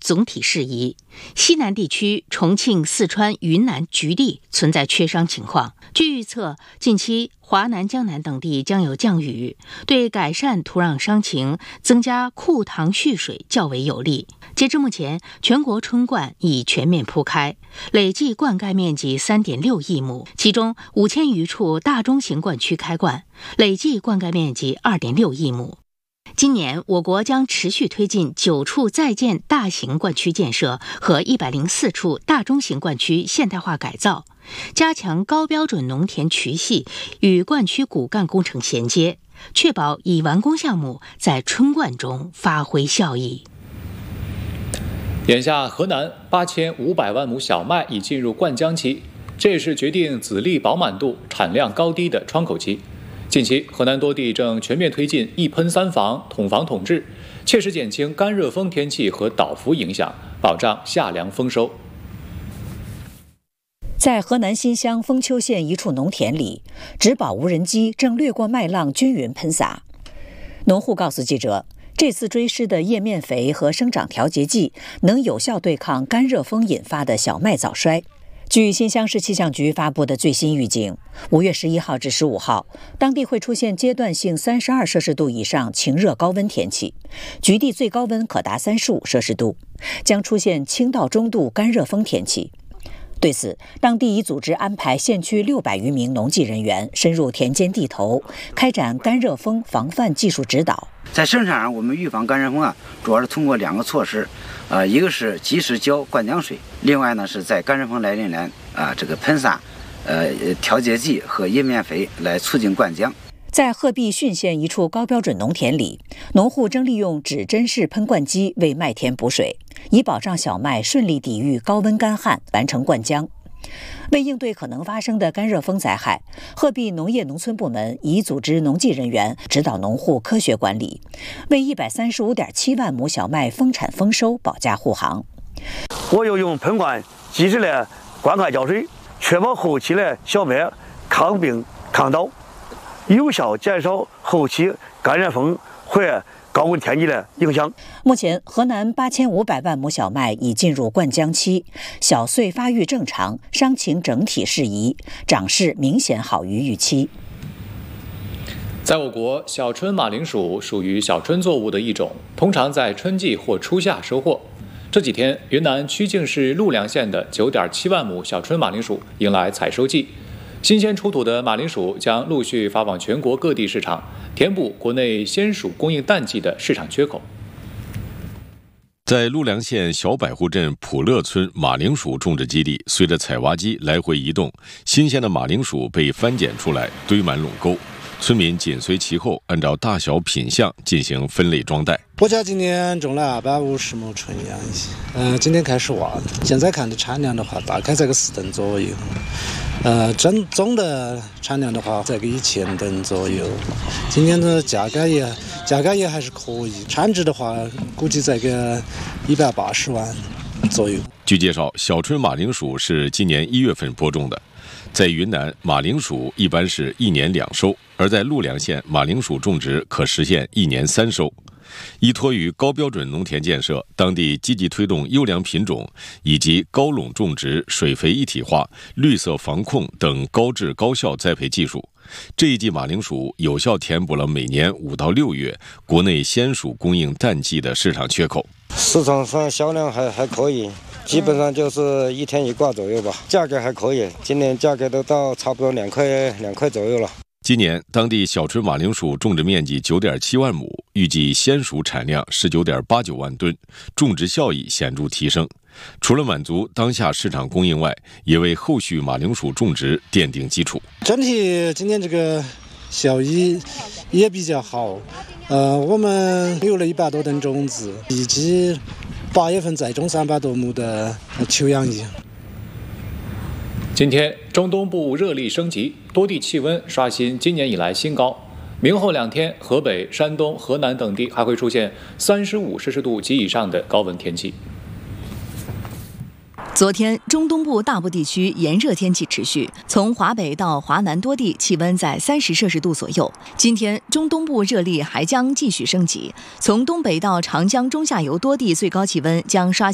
总体适宜。西南地区重庆、四川、云南局地存在缺伤情况。据预测，近期华南、江南等地将有降雨，对改善土壤伤情、增加库塘蓄水较为有利。截至目前，全国春灌已全面铺开，累计灌溉面积3.6亿亩，其中5000余处大中型灌区开灌，累计灌溉面积2.6亿亩。今年，我国将持续推进9处在建大型灌区建设和104处大中型灌区现代化改造，加强高标准农田渠系与灌区骨干工程衔接，确保已完工项目在春灌中发挥效益。 眼下，河南8500万亩小麦已进入灌浆期，这也是决定籽粒饱满度、产量高低的窗口期。近期，河南多地正全面推进一喷三防、统防统治，切实减轻干热风天气和倒伏影响，保障夏粮丰收。 在河南新乡封丘县一处农田里，植保无人机正掠过麦浪均匀喷洒。农户告诉记者，这次追施的叶面肥和生长调节剂能有效对抗干热风引发的小麦早衰。据新乡市气象局发布的最新预警，5月11号至15号，当地会出现阶段性32摄氏度以上晴热高温天气，局地最高温可达35摄氏度，将出现轻到中度干热风天气。对此，当地已组织安排县区600余名农技人员深入田间地头，开展干热风防范技术指导。 在生产上，我们预防干热风主要是通过2个措施，一个是及时浇灌浆水，另外呢是在干热风来临前这个喷洒调节剂和叶面肥来促进灌浆。 在鹤壁浚县一处高标准农田里，农户正利用指针式喷灌机为麦田补水，以保障小麦顺利抵御高温干旱，完成灌浆。为应对可能发生的干热风灾害，鹤壁农业农村部门已组织农技人员指导农户科学管理，为135.7万亩小麦丰产丰收保驾护航。 我要用喷灌及时的灌溉浇水，确保后期的小麦抗病抗倒，有效减少后期干热风或高温天气的影响。 目前，河南8500万亩小麦已进入灌浆期，小穗发育正常，伤情整体适宜，长势明显好于预期。 在我国，小春马铃薯属于小春作物的一种，通常在春季或初夏收获。这几天，云南曲靖市陆良县的9.7万亩小春马铃薯迎来采收季，新鲜出土的马铃薯将陆续发往全国各地市场，填补国内鲜薯供应淡季的市场缺口。 在陆良县小百户镇普乐村马铃薯种植基地，随着采挖机来回移动，新鲜的马铃薯被翻捡出来，堆满垄沟。村民紧随其后，按照大小品相进行分类装袋。 我家今年种了250亩纯阳，今天开始挖，现在看的产量的话，大概在个4吨左右。总的产量的话，在个1000吨左右。今年的价格也还是可以，产值的话，估计在个180万左右。 据介绍，小春马铃薯是今年1月份播种的。在云南，马铃薯一般是1年2收，而在陆良县，马铃薯种植可实现1年3收。依托于高标准农田建设，当地积极推动优良品种以及高垄种植、水肥一体化、绿色防控等高质高效栽培技术。这一季马铃薯有效填补了每年5到6月国内鲜薯供应淡季的市场缺口。 市场上销量还可以，基本上就是1天1挂左右吧，价格还可以，今年价格都到差不多2块左右了。 今年当地小春马铃薯种植面积9.7万亩，预计鲜薯产量19.89万吨，种植效益显著提升。除了满足当下市场供应外，也为后续马铃薯种植奠定基础。 整体今年这个效益也比较好，我们有了100多吨种子，预计8月份再种300多亩的秋秧叶。 今天，中东部热力升级，多地气温刷新今年以来新高。明后2天，河北、山东、河南等地还会出现35摄氏度及以上的高温天气。 昨天，中东部大部地区炎热天气持续，从华北到华南多地气温在30摄氏度左右。今天，中东部热力还将继续升级，从东北到长江中下游多地最高气温将刷新